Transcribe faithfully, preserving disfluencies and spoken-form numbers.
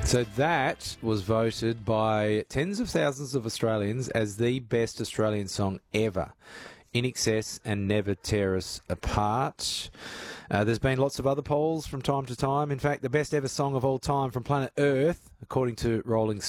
So that was voted by tens of thousands of Australians as the best Australian song ever. In Excess and Never Tear Us Apart. Uh, there's been lots of other polls from time to time. In fact, the best ever song of all time from planet Earth, according to Rolling